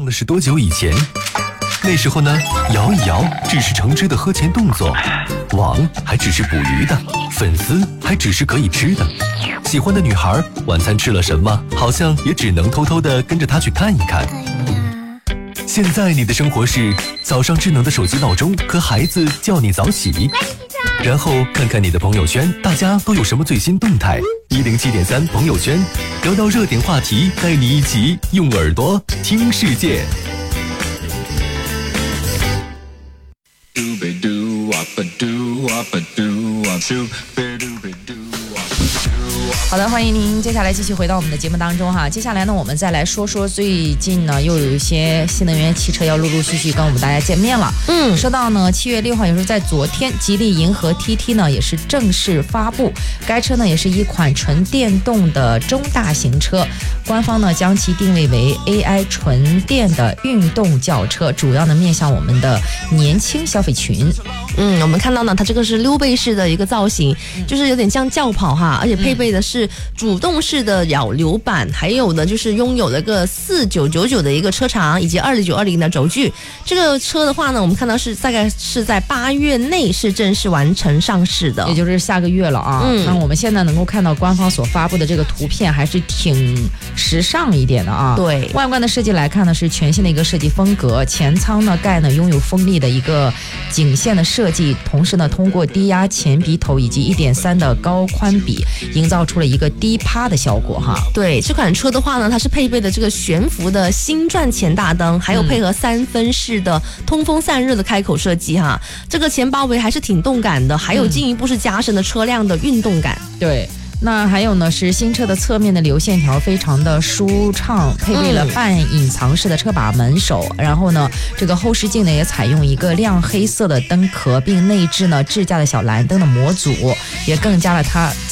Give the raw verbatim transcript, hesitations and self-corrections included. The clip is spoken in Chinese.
的是多久以前？那时候呢，摇一摇只是橙汁的喝前动作，网还只是捕鱼的，粉丝还只是可以吃的。喜欢的女孩晚餐吃了什么，好像也只能偷偷的跟着她去看一看。现在你的生活是早上智能的手机闹钟和孩子叫你早起，然后看看你的朋友圈，大家都有什么最新动态。一零七点三朋友圈，聊到热点话题，带你一起用耳朵听世界。 好的，欢迎您接下来继续回到我们的节目当中哈。接下来呢，我们再来说说最近呢又有一些新能源汽车要陆陆续续跟我们大家见面了。嗯，说到呢七月六号，也就是在昨天，吉利银河 T T 呢也是正式发布，该车呢也是一款纯电动的中大型车，官方呢将其定位为 A I 纯电的运动轿车，主要呢面向我们的年轻消费群。 嗯，我们看到呢，它这个是溜背式的一个造型，就是有点像轿跑哈，而且配备的是主动式的扰流板，还有呢就是拥有了个四九九九的一个车长，以及二零九二零的轴距。这个车的话呢，我们看到是大概是在八月内是正式完成上市的， 也就是下个月了啊。嗯，那我们现在能够看到官方所发布的这个图片，还是挺时尚一点的啊。 对， 外观的设计来看呢，是全新的一个设计风格，前舱呢盖呢拥有锋利的一个颈线的设计，同时呢通过低压前鼻头以及 一点三 的高宽比，营造出了一个低趴的效果哈。 对，这款车的话呢，它是配备的这个悬浮的星钻前大灯，还有配合三分式的通风散热的开口设计哈。这个前包围还是挺动感的，还有进一步是加深了车辆的运动感。 嗯、对。那还有呢，是新车的侧面的流线条非常的舒畅，配备了半隐藏式的车把门手，嗯、然后呢，这个后视镜呢也采用一个亮黑色的灯壳，并内置呢智驾的小蓝灯的模组，也更加了它